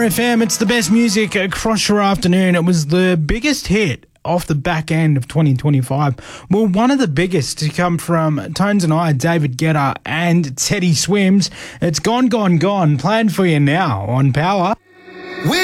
Power FM, it's the best music across your afternoon. It was the biggest hit off the back end of 2025. Well, one of the biggest to come from Tones and I, David Guetta and Teddy Swims. It's Gone, Gone, Gone, playing for you now on Power.